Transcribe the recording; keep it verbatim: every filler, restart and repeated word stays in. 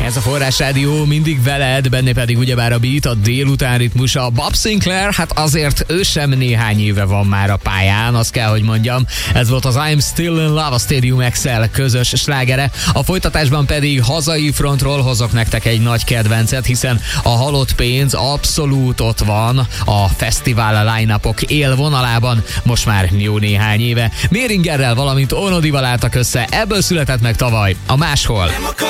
Ez a Forrás Rádió mindig veled, benne pedig ugyebár a beat, a délután ritmusa. Bob Sinclair, hát azért ő sem néhány éve van már a pályán, azt kell, hogy mondjam. Ez volt az I'm Still in Love, a Stadium iksz el közös slágere. A folytatásban pedig hazai frontról hozok nektek egy nagy kedvencet, hiszen a halott pénz abszolút ott van a fesztivál line-upok élvonalában, most már jó néhány éve. Méringerrel, valamint Onodival álltak össze, ebből született meg tavaly a Máshol.